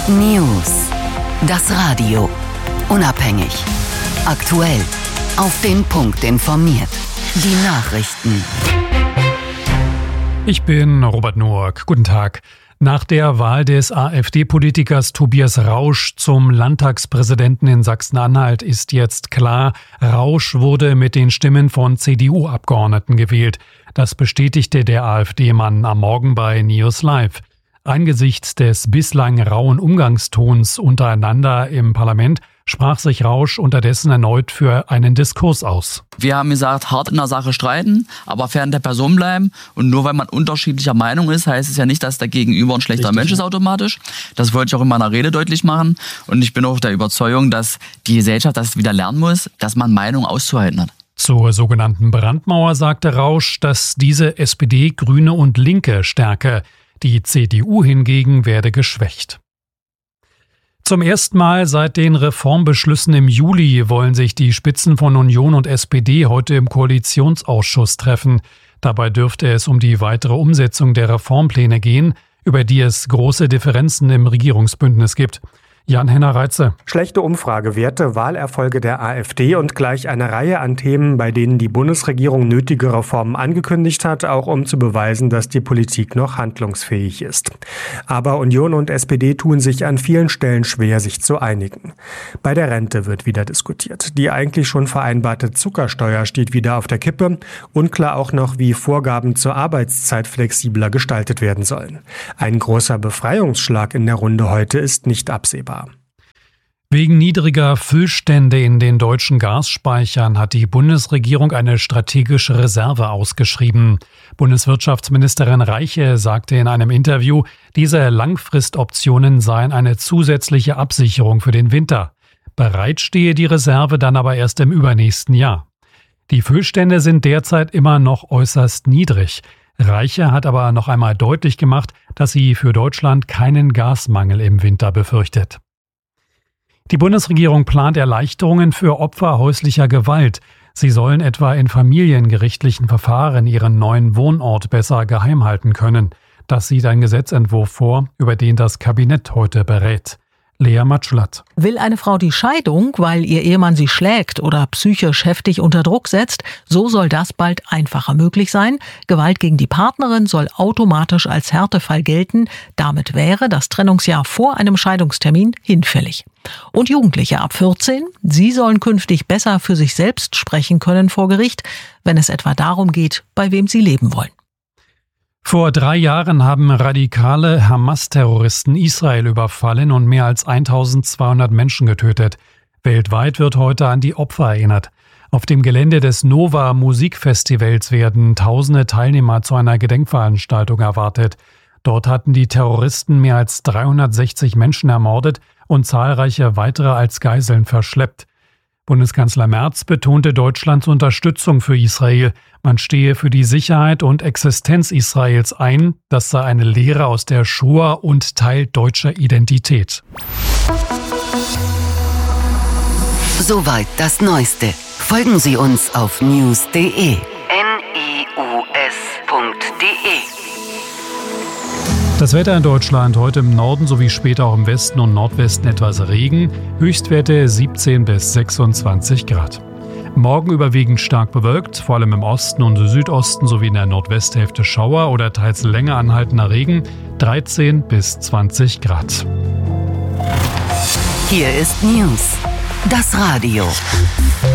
News. Das Radio. Unabhängig. Aktuell. Auf den Punkt informiert. Die Nachrichten. Ich bin Robert Noack. Guten Tag. Nach der Wahl des AfD-Politikers Tobias Rausch zum Landtagspräsidenten in Sachsen-Anhalt ist jetzt klar, Rausch wurde mit den Stimmen von CDU-Abgeordneten gewählt. Das bestätigte der AfD-Mann am Morgen bei News Live. Angesichts des bislang rauen Umgangstons untereinander im Parlament sprach sich Rausch unterdessen erneut für einen Diskurs aus. Wir haben gesagt, hart in der Sache streiten, aber fair in der Person bleiben. Und nur weil man unterschiedlicher Meinung ist, heißt es ja nicht, dass der Gegenüber ein schlechter Mensch ist automatisch. Das wollte ich auch in meiner Rede deutlich machen. Und ich bin auch der Überzeugung, dass die Gesellschaft das wieder lernen muss, dass man Meinung auszuhalten hat. Zur sogenannten Brandmauer sagte Rausch, dass diese SPD, Grüne und Linke stärke. Die CDU hingegen werde geschwächt. Zum ersten Mal seit den Reformbeschlüssen im Juli wollen sich die Spitzen von Union und SPD heute im Koalitionsausschuss treffen. Dabei dürfte es um die weitere Umsetzung der Reformpläne gehen, über die es große Differenzen im Regierungsbündnis gibt. Jan-Henner Reitze. Schlechte Umfragewerte, Wahlerfolge der AfD und gleich eine Reihe an Themen, bei denen die Bundesregierung nötige Reformen angekündigt hat, auch um zu beweisen, dass die Politik noch handlungsfähig ist. Aber Union und SPD tun sich an vielen Stellen schwer, sich zu einigen. Bei der Rente wird wieder diskutiert. Die eigentlich schon vereinbarte Zuckersteuer steht wieder auf der Kippe. Unklar auch noch, wie Vorgaben zur Arbeitszeit flexibler gestaltet werden sollen. Ein großer Befreiungsschlag in der Runde heute ist nicht absehbar. Wegen niedriger Füllstände in den deutschen Gasspeichern hat die Bundesregierung eine strategische Reserve ausgeschrieben. Bundeswirtschaftsministerin Reiche sagte in einem Interview, diese Langfristoptionen seien eine zusätzliche Absicherung für den Winter. Bereit stehe die Reserve dann aber erst im übernächsten Jahr. Die Füllstände sind derzeit immer noch äußerst niedrig. Reiche hat aber noch einmal deutlich gemacht, dass sie für Deutschland keinen Gasmangel im Winter befürchtet. Die Bundesregierung plant Erleichterungen für Opfer häuslicher Gewalt. Sie sollen etwa in familiengerichtlichen Verfahren ihren neuen Wohnort besser geheim halten können. Das sieht ein Gesetzentwurf vor, über den das Kabinett heute berät. Lea Matschlatt. Will eine Frau die Scheidung, weil ihr Ehemann sie schlägt oder psychisch heftig unter Druck setzt, so soll das bald einfacher möglich sein. Gewalt gegen die Partnerin soll automatisch als Härtefall gelten. Damit wäre das Trennungsjahr vor einem Scheidungstermin hinfällig. Und Jugendliche ab 14, sie sollen künftig besser für sich selbst sprechen können vor Gericht, wenn es etwa darum geht, bei wem sie leben wollen. Vor 3 Jahren haben radikale Hamas-Terroristen Israel überfallen und mehr als 1200 Menschen getötet. Weltweit wird heute an die Opfer erinnert. Auf dem Gelände des Nova Musikfestivals werden tausende Teilnehmer zu einer Gedenkveranstaltung erwartet. Dort hatten die Terroristen mehr als 360 Menschen ermordet und zahlreiche weitere als Geiseln verschleppt. Bundeskanzler Merz betonte Deutschlands Unterstützung für Israel. Man stehe für die Sicherheit und Existenz Israels ein. Das sei eine Lehre aus der Shoah und Teil deutscher Identität. Soweit das Neueste. Folgen Sie uns auf news.de. Das Wetter in Deutschland heute im Norden sowie später auch im Westen und Nordwesten etwas Regen. Höchstwerte 17 bis 26 Grad. Morgen überwiegend stark bewölkt, vor allem im Osten und Südosten sowie in der Nordwesthälfte Schauer oder teils länger anhaltender Regen. 13 bis 20 Grad. Hier ist News. Das Radio.